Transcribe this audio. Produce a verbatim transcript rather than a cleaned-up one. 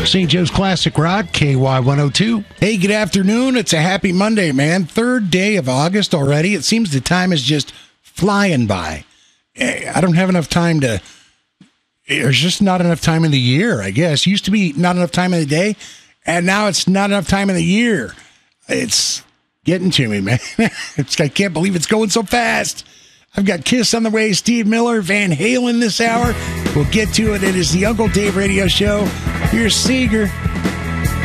Saint Joe's Classic Rock, K Y one oh two. Hey, good afternoon. It's a happy Monday, man. Third day of August already. It seems the time is just flying by. I don't have enough time to... There's just not enough time in the year, I guess. Used to be not enough time in the day, and now it's not enough time in the year. It's getting to me, man. It's, I can't believe it's going so fast. I've got Kiss on the way, Steve Miller, Van Halen this hour. We'll get to it. It is the Uncle Dave Radio Show. Here's Seeger.